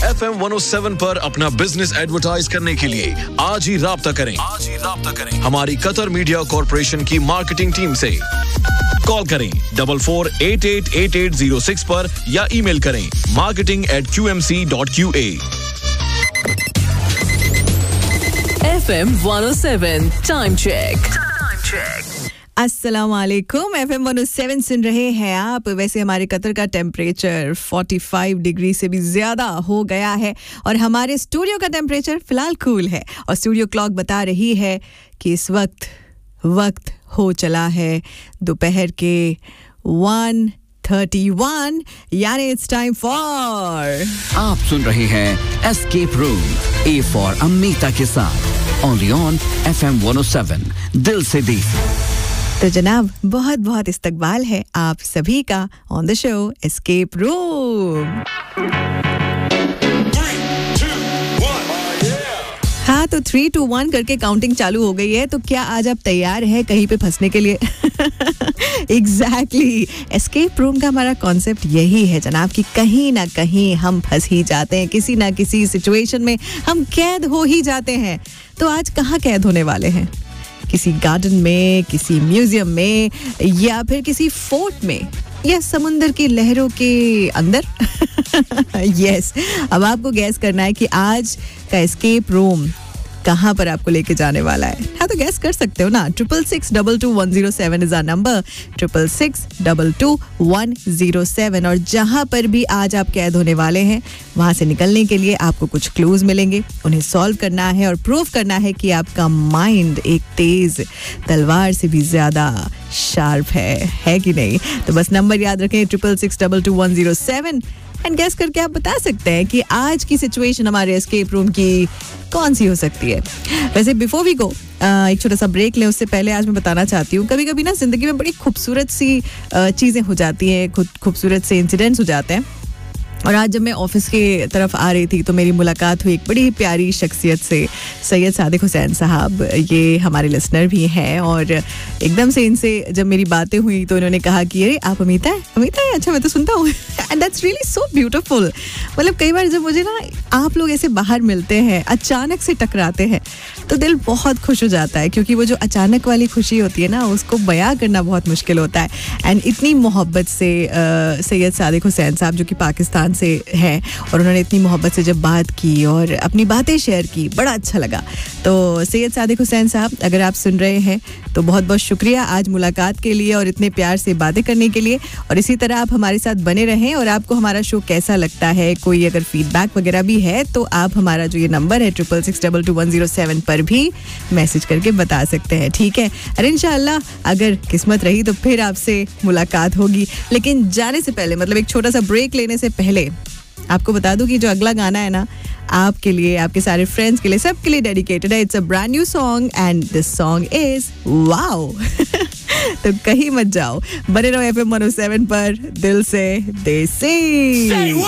FM 107 पर अपना business advertise करने के लिए आज ही राब्ता करें हमारी कतर मीडिया कॉर्पोरेशन की मार्केटिंग टीम से। कॉल करें 44888806 पर या ईमेल करें marketing@qmc.qa। FM 107 time check. अस्सलाम वालेकुम। FM 107 सुन रहे हैं आप। वैसे हमारे कतर का टेम्परेचर 45 डिग्री से भी ज़्यादा हो गया है और हमारे स्टूडियो का टेम्परेचर फ़िलहाल कूल है और स्टूडियो क्लॉक बता रही है कि इस वक्त हो चला है दोपहर के 1:31, यानी इट्स टाइम फॉर। आप सुन रहे हैं escape room A for Amita के साथ ओनली ऑन FM 107 दिल से दी। तो जनाब बहुत बहुत इस्तकबाल है आप सभी का on the show escape room. हाँ, तो 3, 2, 1 करके काउंटिंग चालू हो गई है। तो क्या आज आप तैयार हैं कहीं पे फंसने के लिए? एग्जैक्टली एस्केप रूम का हमारा कॉन्सेप्ट यही है जनाब कि कहीं ना कहीं हम फंस ही जाते हैं, किसी ना किसी सिचुएशन में हम कैद हो ही जाते हैं। तो आज कहाँ कैद होने वाले हैं? किसी गार्डन में, किसी म्यूजियम में, या फिर किसी फोर्ट में, या समुंदर की लहरों के अंदर। यस, अब आपको गैस करना है कि आज का एस्केप रूम कहाँ पर आपको लेके जाने वाला है। हाँ, तो गैस कर सकते हो ना। 666222107 इज आवर नंबर, 666222107। और जहाँ पर भी आज आप कैद होने वाले हैं वहाँ से निकलने के लिए आपको कुछ क्लूज मिलेंगे, उन्हें सॉल्व करना है और प्रूव करना है कि आपका माइंड एक तेज तलवार से भी ज्यादा शार्प है कि नहीं। तो बस नंबर याद रखें 666222107 एंड गैस करके आप बता सकते हैं कि आज की सिचुएशन हमारे एस्केप रूम की कौन सी हो सकती है। वैसे बिफोर वी गो एक छोटा सा ब्रेक लें, उससे पहले आज मैं बताना चाहती हूँ कभी कभी ना जिंदगी में बड़ी खूबसूरत सी चीज़ें हो जाती हैं, खूबसूरत से इंसिडेंट्स हो जाते हैं। और आज जब मैं ऑफिस के तरफ आ रही थी तो मेरी मुलाकात हुई एक बड़ी प्यारी शख्सियत से, सैयद सादिक हुसैन साहब। ये हमारे लिसनर भी हैं और एकदम से इनसे जब मेरी बातें हुई तो इन्होंने कहा कि अरे आप अमीता है? अच्छा, मैं तो सुनता हूँ। And that's really so beautiful. मतलब कई बार जब मुझे ना आप लोग ऐसे बाहर मिलते हैं, अचानक से टकराते हैं, तो दिल बहुत खुश हो जाता है, क्योंकि वो जो अचानक वाली खुशी होती है ना, उसको बयां करना बहुत मुश्किल होता है। एंड इतनी मोहब्बत से सैयद सादिक हुसैन साहब जो कि पाकिस्तान से हैं, और उन्होंने इतनी मोहब्बत से जब बात की और अपनी बातें शेयर की, बड़ा अच्छा लगा। तो सैयद सादिक हुसैन साहब, अगर आप सुन रहे हैं तो बहुत बहुत शुक्रिया आज मुलाकात के लिए और इतने प्यार से बातें करने के लिए। और इसी तरह आप हमारे साथ बने रहें। और आपको हमारा शो कैसा लगता है, कोई अगर फीडबैक वगैरह भी है तो आप हमारा जो ये नंबर है 666222107 पर भी मैसेज करके बता सकते हैं, ठीक है। और इंशाअल्लाह अगर किस्मत रही तो फिर आपसे मुलाकात होगी। लेकिन जाने से पहले, मतलब एक छोटा सा ब्रेक लेने से पहले, आपको बता दूं कि जो अगला गाना है ना, आपके लिए, आपके सारे फ्रेंड्स के लिए, सबके लिए डेडिकेटेड है। It's a brand new song and this song is wow. तो कहीं मत जाओ, बने रहो FM 107 पर दिल से देसी।